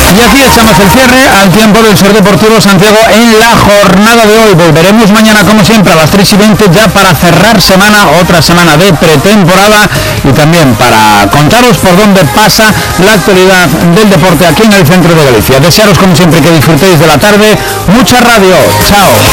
Y aquí echamos el cierre al tiempo del Ser Deportivo Santiago en la jornada de hoy. Volveremos mañana como siempre a las 3:20 ya para cerrar semana, otra semana de pretemporada y también para contaros por dónde pasa la actualidad del deporte aquí en el centro de Galicia. Desearos como siempre que disfrutéis de la tarde, mucha radio, chao.